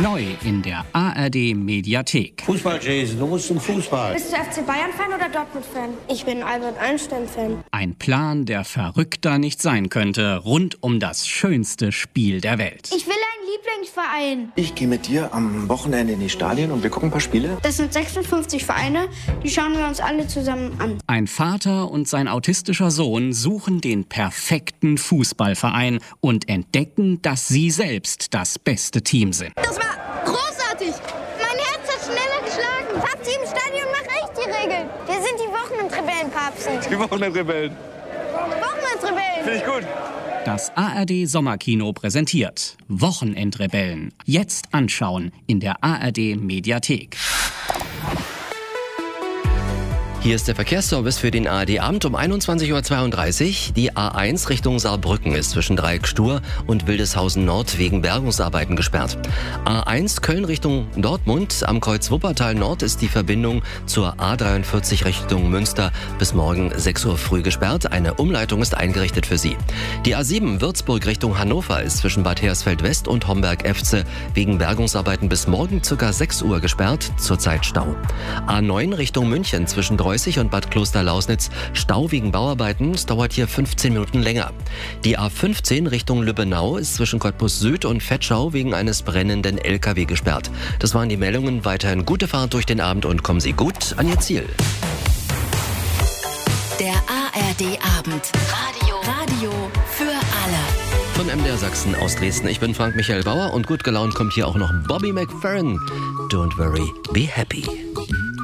Neu in der ARD-Mediathek. Fußball, Jason, du musst zum Fußball. Bist du FC Bayern-Fan oder Dortmund-Fan? Ich bin Albert Einstein-Fan. Ein Plan, der verrückter nicht sein könnte, rund um das schönste Spiel der Welt. Ich will einen Lieblingsverein. Ich gehe mit dir am Wochenende in die Stadien und wir gucken ein paar Spiele. Das sind 56 Vereine, die schauen wir uns alle zusammen an. Ein Vater und sein autistischer Sohn suchen den perfekten Fußballverein und entdecken, dass sie selbst das beste Team sind. Das war großartig. Mein Herz hat schneller geschlagen. Papsi im Stadion macht echt die Regeln. Wir sind die Wochenendrebellen, Papsi. Die Wochenendrebellen. Wochenendrebellen. Finde ich gut. Das ARD-Sommerkino präsentiert Wochenendrebellen. Jetzt anschauen in der ARD-Mediathek. Hier ist der Verkehrsservice für den ARD-Abend um 21.32 Uhr. Die A1 Richtung Saarbrücken ist zwischen Dreieck-Stur und Wildeshausen Nord wegen Bergungsarbeiten gesperrt. A1 Köln Richtung Dortmund. Am Kreuz Wuppertal Nord ist die Verbindung zur A43 Richtung Münster bis morgen 6 Uhr früh gesperrt. Eine Umleitung ist eingerichtet für Sie. Die A7 Würzburg Richtung Hannover ist zwischen Bad Hersfeld West und Homberg-Efze wegen Bergungsarbeiten bis morgen ca. 6 Uhr gesperrt. Zurzeit Stau. A9 Richtung München zwischen und Bad Kloster-Lausnitz. Stau wegen Bauarbeiten. Es dauert hier 15 Minuten länger. Die A15 Richtung Lübbenau ist zwischen Cottbus Süd und Vetschau wegen eines brennenden LKW gesperrt. Das waren die Meldungen. Weiterhin gute Fahrt durch den Abend und kommen Sie gut an Ihr Ziel. Der ARD-Abend. Radio für alle. Von MDR Sachsen aus Dresden. Ich bin Frank Michael Bauer und gut gelaunt kommt hier auch noch Bobby McFerrin. Don't worry, be happy.